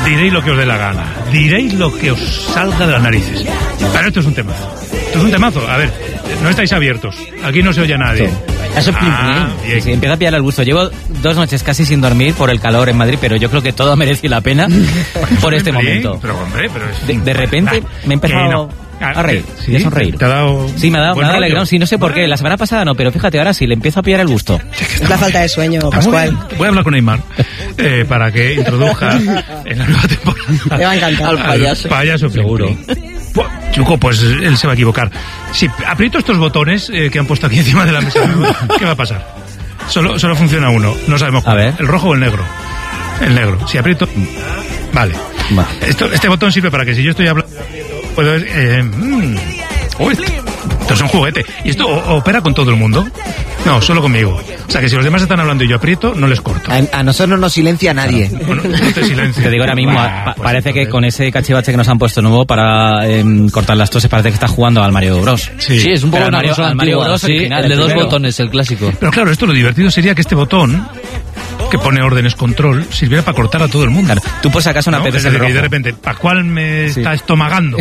Diréis lo que os dé la gana. Diréis lo que os salga de las narices. Pero esto es un temazo. Esto es un temazo. A ver, no estáis abiertos. Aquí no se oye a nadie. Eso es sí, empieza a pillar el gusto. Llevo 2 noches casi sin dormir por el calor en Madrid, pero yo creo que todo merece la pena por este momento. Pero hombre, pero es... de repente me he empezado a reír, ¿sí? a sonreír. ¿Te ha dado sí, me ha dado alegrón, sí, no sé por qué. La semana pasada no, pero fíjate, ahora sí, le empiezo a pillar el gusto. Es la falta de sueño, Pascual. Voy a hablar con Neymar para que introduzca en la nueva temporada. Me va a encantar. Al payaso seguro. Chuco, pues él se va a equivocar. Si aprieto estos botones que han puesto aquí encima de la mesa, ¿qué va a pasar? Solo funciona uno, no sabemos cuál. A ver. ¿El rojo o el negro? El negro. Si aprieto... Vale. Este botón sirve para que si yo estoy hablando... puedo... esto es un juguete. ¿Y esto opera con todo el mundo? No, solo conmigo. O sea que si los demás están hablando y yo aprieto, no les corto. A nosotros no nos silencia nadie. Bueno, no te silencio. Te digo ahora mismo, pues parece entonces... que con ese cachivache que nos han puesto nuevo para cortar las toses, parece que está jugando al Mario Bros. Sí, es un poco una cosa al Mario Bros. Sí, Original, el de 2 primero. botones, el clásico. Pero claro, esto lo divertido sería que este botón, que pone órdenes control, sirviera para cortar a todo el mundo. Claro. Tú por si acaso una ¿no? PPS Es decir, rojo. que de repente, Pascual me está estomagando.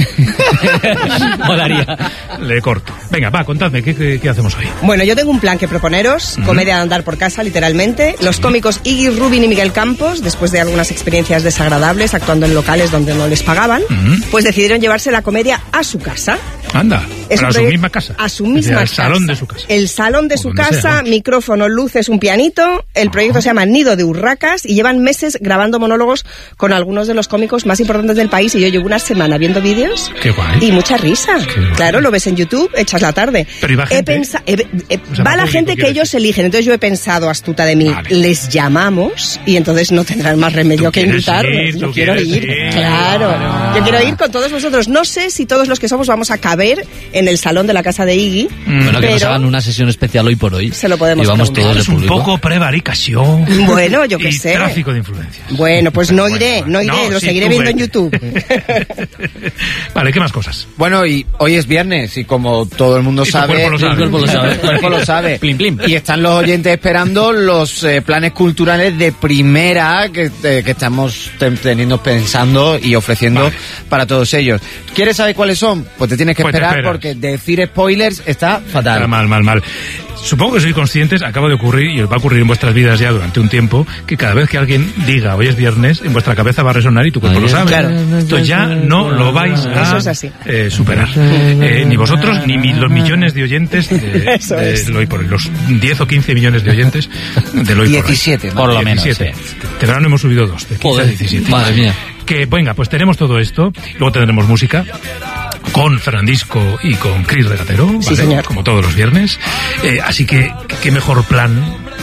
Molaría. Le corto. Venga, va, contadme, ¿qué hacemos hoy? Bueno, yo tengo un plan que proponeros, comedia de andar por casa, literalmente. Los cómicos Iggy Rubin y Miguel Campos, después de algunas experiencias desagradables actuando en locales donde no les pagaban, pues decidieron llevarse la comedia a su casa. Anda, Es a un su proyecto- misma casa. A su misma El casa. salón de su casa. El salón de O su donde casa, sea, ¿no? micrófono, luces, un pianito. El proyecto se llama Nido de Urracas y llevan meses grabando monólogos con algunos de los cómicos más importantes del país. Y yo llevo una semana viendo vídeos Qué guay. y mucha risa. guay. Claro, lo ves en YouTube, echas la tarde. Pero ¿y va gente? O sea, va va la público, gente que quiero ellos decir. eligen. Entonces yo he pensado, astuta de mí, Vale. les llamamos y entonces no tendrán más remedio Tú que quieres invitarnos. ir, Yo tú quiero quieres ir, ir. claro. Vale. Yo quiero ir con todos vosotros. No sé si todos los que somos vamos a caber en el salón de la casa de Iggy. Bueno, que nos pero hagan una sesión especial hoy por hoy. se lo podemos Y vamos preguntar. todos de Es un público. poco prevaricación. Bueno, yo qué y sé. tráfico de influencias. Bueno, pues no iré, Bueno, lo sí, seguiré tú viendo en vete. YouTube. Vale, ¿qué más cosas? Bueno, y hoy es viernes y como todo el mundo Y tu sabe... cuerpo lo sabe. El cuerpo lo sabe. El cuerpo lo sabe. Plim, plim. Y están los oyentes esperando los planes culturales de primera que estamos pensando y ofreciendo Vale. para todos ellos. ¿Quieres saber cuáles son? Pues te tienes que Pues te esperar esperas. porque decir spoilers está fatal. Mal. Supongo que sois conscientes, acaba de ocurrir, y os va a ocurrir en vuestras vidas ya durante un tiempo, que cada vez que alguien diga hoy es viernes, en vuestra cabeza va a resonar y tu cuerpo Ahí lo es. sabe. Claro. Entonces ya no lo vais Eso a es así. superar. Ni vosotros, ni los millones de oyentes Eso de es. Hoy por Hoy. Los 10 o 15 millones de oyentes del Hoy por Hoy. 17, Por lo menos, 17. sí. Este verano hemos subido 2, de 15 a Joder, 17. madre mía. Que venga, pues tenemos todo esto, luego tendremos música con Fernandisco y con Chris Regatero, ¿vale? Sí, señor. Como todos los viernes. Así que qué mejor plan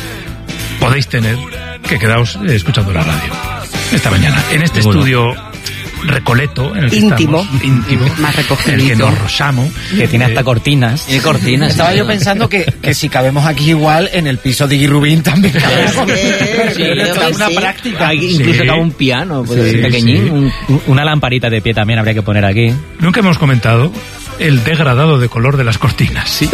podéis tener que quedaos escuchando la radio esta mañana. En este Seguro. estudio recoleto, en el que Íntimo. estamos, íntimo, Más recogidito. en el que nos rosamos. Que tiene hasta cortinas. Y cortinas. Estaba yo pensando que si cabemos aquí igual, en el piso de Iggy Rubin también cabemos. Sí, Pero esto es una sí. práctica. Incluso Sí. cabe un piano, puede Sí, ser pequeñín. sí. Una lamparita de pie también habría que poner aquí. Nunca hemos comentado el degradado de color de las cortinas. Sí,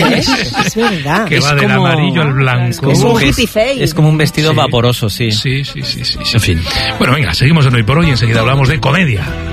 es verdad. Que Es va del como- amarillo al blanco. Es un que hippie face. es como un vestido Sí. vaporoso, sí. Sí. En fin. Bueno, venga, seguimos en Hoy por Hoy y enseguida hablamos de comedia.